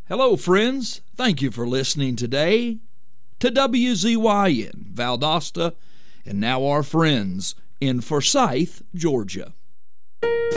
Hello, friends. Thank you for listening today to WZYN, Valdosta, and now our friends in Forsyth, Georgia.